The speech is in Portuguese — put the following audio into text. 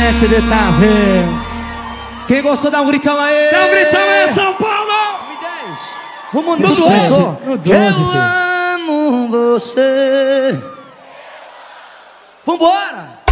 moleque de Itapê. Quem gostou, dá um gritão aí. Dá um gritão aí, São Paulo. Vamos no 12. No 12, Eu filho. amo você. Vambora.